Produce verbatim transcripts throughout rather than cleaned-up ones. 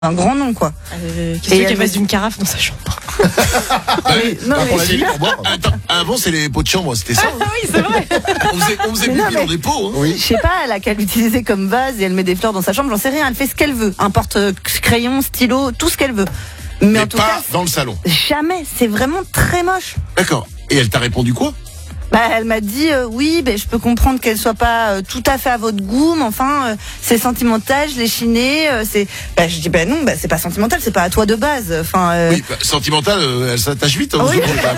un grand nom, quoi. Euh, Qu'est-ce qu'elle fasse d'une carafe dans sa chambre? mais, non, ah, mais pour la vie, pour boire. Attends, avant c'est les pots de chambre, c'était ça. Ah oui, c'est vrai. On faisait, on faisait Mais pipi non, mais- dans des pots. Hein. Oui. Je sais pas, elle a qu'à l'utiliser comme vase et elle met des fleurs dans sa chambre, j'en sais rien, elle fait ce qu'elle veut. Un porte-crayon, stylo, tout ce qu'elle veut. Mais, Mais en tout pas cas, dans le salon. jamais, c'est vraiment très moche. D'accord. Et elle t'a répondu quoi? Bah, elle m'a dit euh, oui, ben je peux comprendre qu'elle soit pas euh, tout à fait à votre goût, mais enfin euh, c'est sentimental, je l'ai chiné, euh, c'est. Bah, je dis bah non, bah c'est pas sentimental, c'est pas à toi de base. Enfin. Euh... Oui, bah, sentimentale, euh, elle s'attache vite. Hein, Oui. aux autres, quand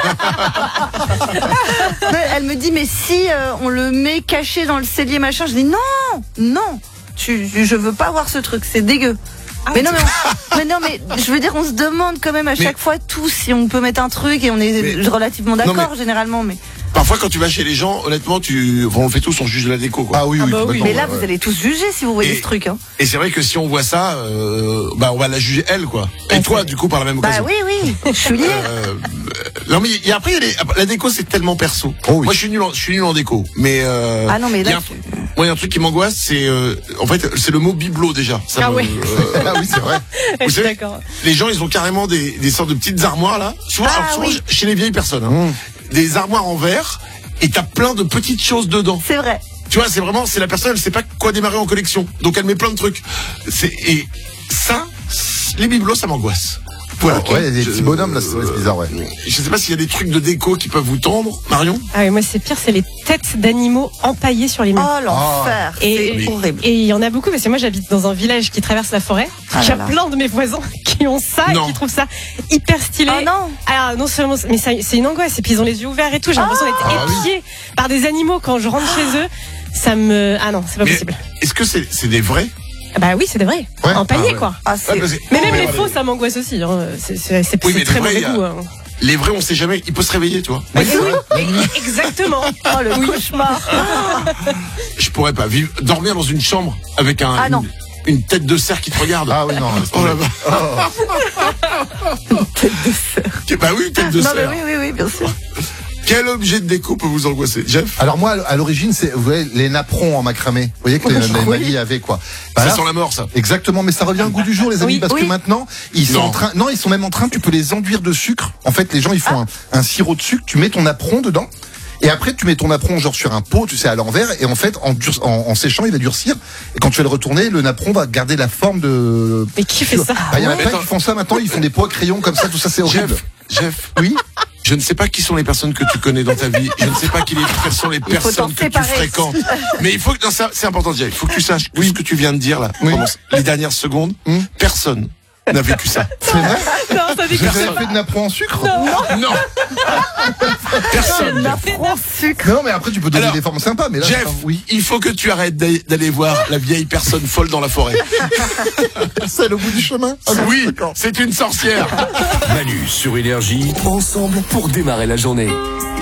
même, hein. Mais elle me dit mais si euh, on le met caché dans le cellier machin, je dis non, non, tu, je veux pas voir ce truc, c'est dégueu. mais non mais, on- mais non mais je veux dire on se demande quand même à Mais- chaque fois tout si on peut mettre un truc et on est Mais- relativement Non, d'accord généralement mais. Parfois, quand tu vas chez les gens, honnêtement, tu, enfin, on le fait tous, on juge de la déco, quoi. Ah oui, Ah oui, bah oui. complètement, Mais là, ouais, vous ouais. allez tous juger si vous voyez Et- ce truc. Hein. Et c'est vrai que si on voit ça, euh, bah, on va la juger elle, quoi. Et Ah, toi, c'est- du coup, par la même Bah occasion. oui, oui, je suis liée. Euh, non mais il y a- après il y a les- la déco c'est tellement perso. Oh oui. Moi je suis nul en, je suis nul en déco, mais euh, Ah non, mais il y a là, un, truc- moi il y a un truc qui m'angoisse, c'est euh, en fait c'est le mot bibelot déjà. Ça Ah me- ouais. euh, Ah oui, c'est vrai. Je suis savez- d'accord. les gens ils ont carrément des, des sortes de petites armoires là. Souvent, Ah alors, souvent, oui. chez les vieilles personnes, hein. Mmh. Des armoires en verre et t'as plein de petites choses dedans. c'est vrai. Tu vois, c'est vraiment, c'est la personne, elle sait pas quoi démarrer en collection, donc elle met plein de trucs. C'est et ça, les bibelots ça m'angoisse. Voilà. Ouais, il y a des Je- petits bonhommes là, c'est c'est bizarre, ouais. Je sais pas s'il y a des trucs de déco qui peuvent vous tendre, Marion. Ah oui, moi c'est pire, c'est les têtes d'animaux empaillées sur les murs. Oh l'enfer, Et- c'est horrible. Et il y en a beaucoup parce que moi j'habite dans un village qui traverse la forêt. Ah Il y a là là. plein de mes voisins qui ont ça Non. et qui trouvent ça hyper stylé. Oh non. Ah non seulement, mais ça- c'est une angoisse. Et puis ils ont les yeux ouverts et tout. J'ai l'impression d'être Ah oui. épiée par des animaux quand je rentre chez eux. Ça me, ah non, c'est pas Mais possible. est-ce que c'est c'est des vrais? Bah oui, c'est des vrais. Ouais. Empaillés Ah ouais. quoi. Ah, c'est- Ouais, parce que- Mais même Ouais, les ouais, faux, ouais. ça m'angoisse aussi. Hein. C'est c'est- c'est- Oui, c'est mais très les vrais, mauvais il y a- goût. Hein. Les vrais, on sait jamais. Il peut se réveiller, tu vois. Bah oui, exactement. Oh le cauchemar. Je pourrais pas vivre, dormir dans une chambre avec un, Ah, non. une, une tête de cerf qui te regarde. Ah oui, non. laisse Oh là tomber. bas. Tête de cerf. Bah oui, tête de Non mais cerf. oui, oui, oui, bien sûr. Quel objet de déco peut vous angoisser, Jeff? Alors moi, à l'origine, c'est vous voyez, les napperons en macramé. Vous voyez que les, les Mali avaient quoi. Bah Ça là, sent la mort, ça. Exactement, mais ça revient au goût du jour, les amis, Oui, parce oui. que maintenant, ils sont Non. en train, non, ils sont même en train, tu peux les enduire de sucre. En fait, les gens, ils font un, un sirop de sucre, tu mets ton napperon dedans, et après, tu mets ton napperon genre sur un pot, tu sais, à l'envers, et en fait, en, dur- en, en séchant, il va durcir, et quand tu vas le retourner, le napperon va garder la forme de... Mais qui fait ça? Bah, il y en a Ouais. plein qui font ça maintenant, ils font des pots à crayon comme ça, tout ça, c'est horrible. Jeff, Jeff, Oui. je ne sais pas qui sont les personnes que tu connais dans ta vie. Je ne sais pas qui les, quelles sont les faut t'en personnes que tu séparer. fréquentes. Mais il faut que, non, ça, c'est important, Jeff. Il faut que tu saches que ce que tu viens de dire, là, Oui. pendant les dernières secondes, Hmm. personne n'a vécu ça. C'est vrai? Non, ça Vous déconne. avez fait de napperon en sucre? Non! Personne. Napperon sucre. Non, mais après, tu peux donner Alors, des formes sympas, mais là, Jeff, enfin, oui. il faut que tu arrêtes d'aller d'aller voir la vieille personne folle dans la forêt. Celle au bout du chemin? Ah, bon, Oui, d'accord. c'est une sorcière. Manu sur Énergie, ensemble pour démarrer la journée.